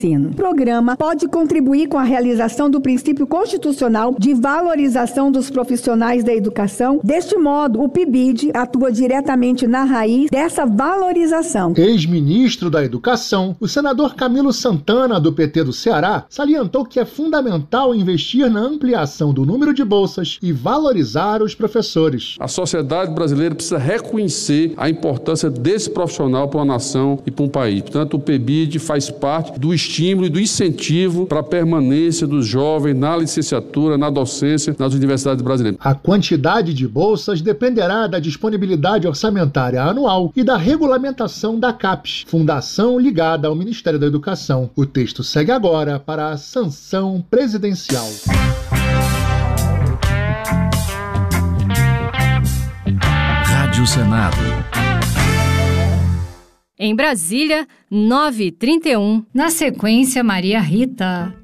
O programa pode contribuir com a realização do princípio constitucional de valorização dos profissionais da educação. Deste modo, o PIBID atua diretamente na raiz dessa valorização. Ex-ministro da Educação, o senador Camilo Santana, do PT do Ceará, salientou que é fundamental investir na ampliação do número de bolsas e valorizar os professores. A sociedade brasileira precisa reconhecer a importância desse profissional para uma nação e para um país. Portanto, o PIBID faz parte do estímulo e do incentivo para a permanência dos jovens na licenciatura, na docência, nas universidades brasileiras. A quantidade de bolsas dependerá da disponibilidade orçamentária anual e da regulamentação da CAPES, fundação ligada ao Ministério da Educação. O texto segue agora para a sanção presidencial. Rádio Senado. Em Brasília, 9h31. Na sequência, Maria Rita.